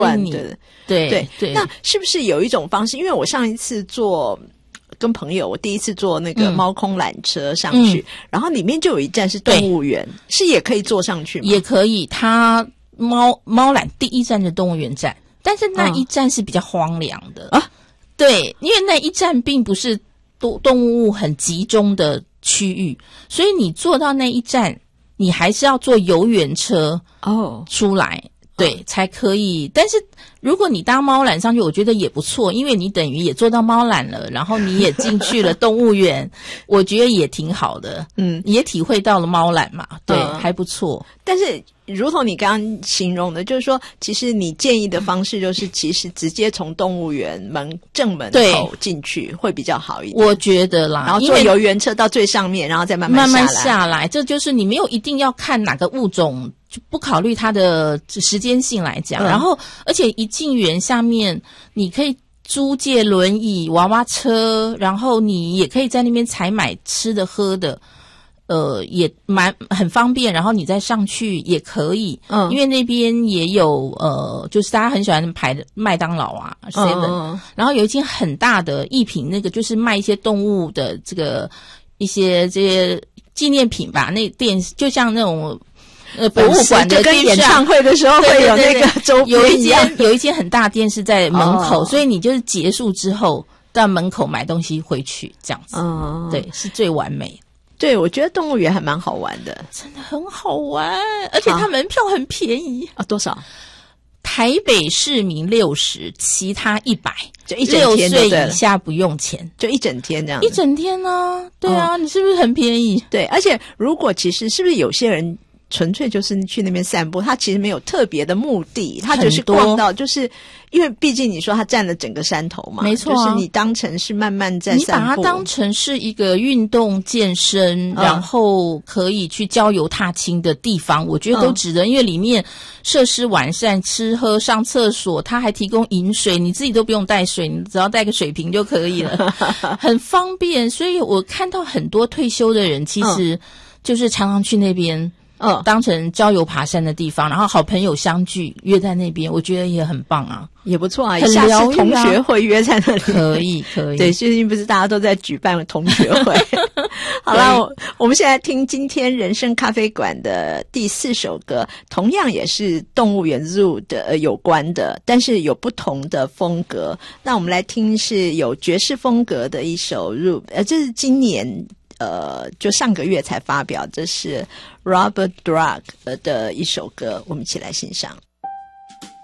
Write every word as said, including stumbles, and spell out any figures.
你的。 对对对， 那是不是有一种方式？因为我上一次做跟朋友，我第一次坐那个猫空缆车上去，嗯、然后里面就有一站是动物园，是也可以坐上去吗？ 也可以。它猫猫缆第一站的动物园站，但是那一站是比较荒凉的、嗯、啊。对，因为那一站并不是动动物很集中的区域，所以你坐到那一站，你还是要坐游园车哦出来。对、嗯，才可以。但是如果你搭猫缆上去，我觉得也不错，因为你等于也坐到猫缆了，然后你也进去了动物园，我觉得也挺好的。嗯，你也体会到了猫缆嘛，对、嗯，还不错。 但是如同你刚刚形容的，就是说，其实你建议的方式就是，其实直接从动物园门正门口进去会比较好一点。 我觉得啦， 然后坐游园车到最上面，然后再慢慢下来。 慢慢下来，这就是你没有一定要看哪个物种。就不考虑它的时间性来讲、嗯、然后而且一进园下面你可以租借轮椅娃娃车，然后你也可以在那边采买吃的喝的，呃也蛮很方便，然后你再上去也可以，嗯，因为那边也有呃就是大家很喜欢排的麦当劳啊 seven、嗯、然后有一间很大的艺品，那个就是卖一些动物的这个一些这些纪念品吧，那店就像那种呃，博物馆的跟演唱会的时候会有那个周边一样， 有一间有一间很大电视在门口、哦，所以你就是结束之后到门口买东西回去这样子，哦、对，是最完美。 对，我觉得动物园还蛮好玩的， 真的很好玩，而且它门票很便宜啊，多少？ 台北市民六十，其他一百， 就一整天， 六岁以下不用钱， 就一整天这样子。 一整天啊，对啊、哦，你是不是很便宜？ 对，而且如果其实是不是有些人纯粹就是去那边散步，他其实没有特别的目的，他只是逛到，就是因为毕竟你说他占了整个山头嘛， 没错、啊， 就是你当成是慢慢在散步， 你把它当成是一个运动健身、嗯，然后可以去郊游踏青的地方，我觉得都值得、嗯，因为里面设施完善，吃喝上厕所，他还提供饮水，你自己都不用带水，你只要带个水瓶就可以了，很方便。所以我看到很多退休的人，其实就是常常去那边。嗯，当成郊游爬山的地方，然后好朋友相聚约在那边，我觉得也很棒啊， 也不错啊。 很疗愈啊， 下次同学会约在那里， 可以可以。 对，最近不是大家都在举办同学会。好了，我我们现在听今天人生咖啡馆的第四首歌，同样也是动物园 Zoo 的、呃、有关的，但是有不同的风格。那我们来听是有爵士风格的一首 Zoo， 呃，这是今年。呃，就上个月才发表，这是 Robert Drake 的一首歌，我们一起来欣赏。